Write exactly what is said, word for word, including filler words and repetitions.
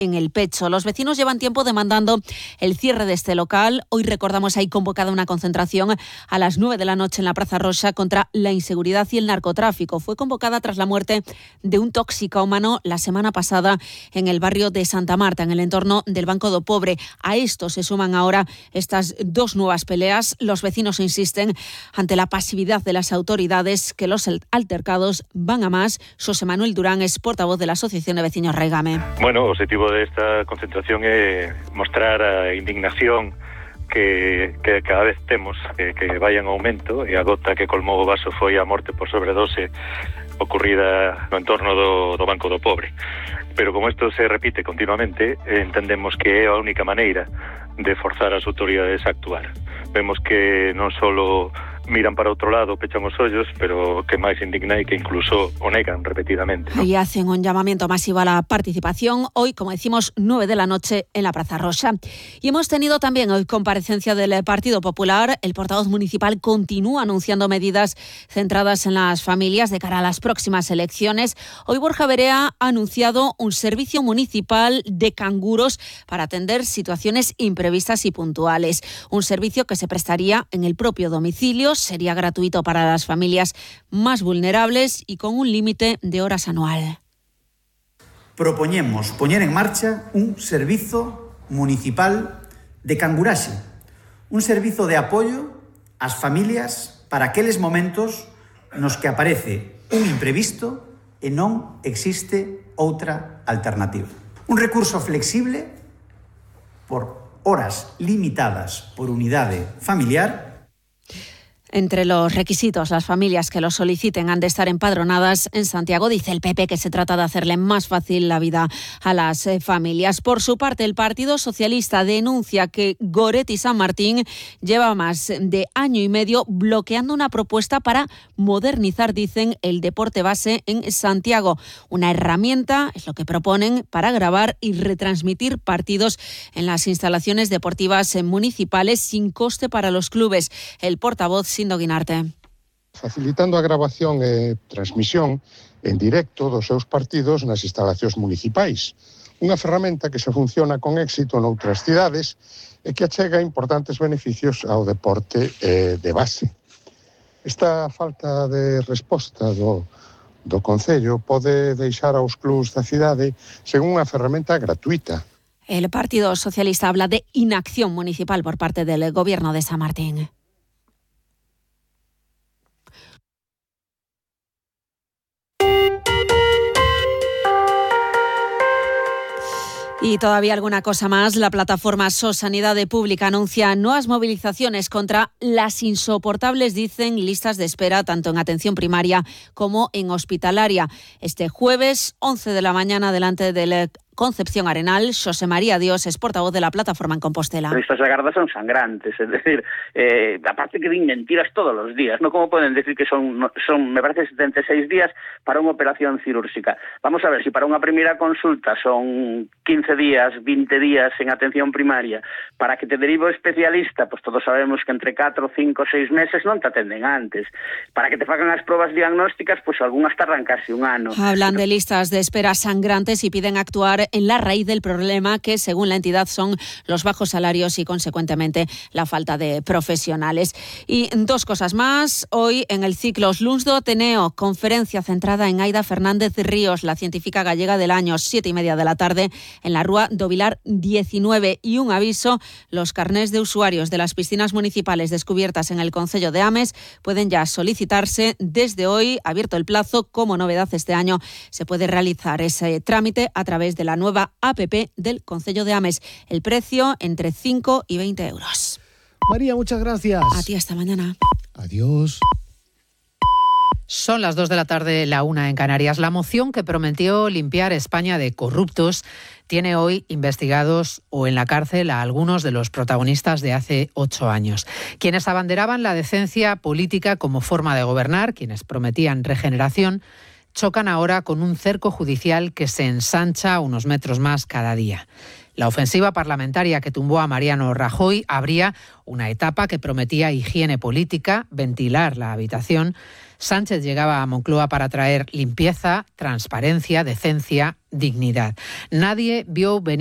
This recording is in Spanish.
en el pecho. Los vecinos llevan tiempo demandando el cierre de este local. Hoy, recordamos, hay convocada una concentración a las nueve de la noche en la Plaza Roxa contra la inseguridad y el narcotráfico. Fue convocada tras la muerte de un toxicómano la semana pasada en el barrio de Santa Marta, en el entorno del Banco do Pobre. A esto se suman ahora estas dos nuevas peleas. Los vecinos insisten ante la pasividad de las autoridades que los altercados van a más. José Manuel Durán es portavoz de la Asociación de Vecinos Raigame. Bueno, o objetivo desta concentración é mostrar a indignación que, que cada vez temos, que, que vai en aumento, e a gota que colmou o vaso foi a morte por sobredose ocurrida no entorno do, do Banco do Pobre. Pero como isto se repite continuamente, entendemos que é a única maneira de forzar as autoridades a actuar. Vemos que non só miran para outro lado, pechan os ollos, pero que máis indigna e que incluso o negan repetidamente, ¿no? Y hacen un llamamiento masivo a la participación. Hoy, como decimos, nueve de la noche en la Plaza Roxa. Y hemos tenido también hoy comparecencia del Partido Popular. El portavoz municipal continúa anunciando medidas centradas en las familias de cara a las próximas elecciones. Hoy Borja Verea ha anunciado un servicio municipal de canguros para atender situaciones imprevistas y puntuales. Un servicio que se prestaría en el propio domicilio, sería gratuito para las familias más vulnerables y con un límite de horas anual. Propoñemos poñer en marcha un servizo municipal de canguraxe, un servizo de apoio ás familias para aqueles momentos nos que aparece un imprevisto e non existe outra alternativa. Un recurso flexible por horas limitadas por unidade familiar. Entre los requisitos, las familias que lo soliciten han de estar empadronadas en Santiago. Dice el P P que se trata de hacerle más fácil la vida a las eh, familias. Por su parte, el Partido Socialista denuncia que Goretti San Martín lleva más de año y medio bloqueando una propuesta para modernizar, dicen, el deporte base en Santiago. Una herramienta, es lo que proponen, para grabar y retransmitir partidos en las instalaciones deportivas municipales sin coste para los clubes. El portavoz Sindo Guinarte. Facilitando a grabación e transmisión en directo dos seus partidos nas instalacións municipais. Unha ferramenta que se funciona con éxito noutras cidades e que achega importantes beneficios ao deporte eh, de base. Esta falta de resposta do, do Concello pode deixar aos clubs da cidade sen unha ferramenta gratuita. El Partido Socialista habla de inacción municipal por parte del Gobierno de San Martín. Y todavía alguna cosa más. La plataforma Sosanidade Pública anuncia nuevas movilizaciones contra las insoportables, dicen, listas de espera tanto en atención primaria como en hospitalaria. Este jueves, once de la mañana, delante del Concepción Arenal, Xosé María Dios es portavoz de la plataforma en Compostela. Estas agardas son sangrantes, es decir, eh, aparte que din mentiras todos los días, ¿no? ¿Cómo pueden decir que son, son, me parece, setenta y seis días para una operación cirúrgica? Vamos a ver, si para una primera consulta son quince días, veinte días en atención primaria, para que te derive o especialista, pues todos sabemos que entre catro, cinco, seis meses non te atenden antes. Para que te fagan as probas diagnósticas, pues algunhas tardan casi un ano. Hablan de listas de espera sangrantes y piden actuar en la raíz del problema, que según la entidad son los bajos salarios y consecuentemente la falta de profesionales. Y dos cosas más. Hoy en el ciclo Slunsdo Ateneo, conferencia centrada en Aida Fernández Ríos, la científica gallega del año, siete y media de la tarde en la Rúa do Vilar diecinueve. Y un aviso, los carnés de usuarios de las piscinas municipales descubiertas en el concello de Ames pueden ya solicitarse desde hoy, abierto el plazo. Como novedad este año se puede realizar ese trámite a través de la nueva app del concello de Ames. El precio entre cinco y veinte euros. María, muchas gracias. A ti, hasta mañana. Adiós. Son las dos de la tarde, la una en Canarias. La moción que prometió limpiar España de corruptos tiene hoy investigados o en la cárcel a algunos de los protagonistas de hace ocho años. Quienes abanderaban la decencia política como forma de gobernar, quienes prometían regeneración, chocan ahora con un cerco judicial que se ensancha unos metros más cada día. La ofensiva parlamentaria que tumbó a Mariano Rajoy abría una etapa que prometía higiene política, ventilar la habitación. Sánchez llegaba a Moncloa para traer limpieza, transparencia, decencia, dignidad. Nadie vio venir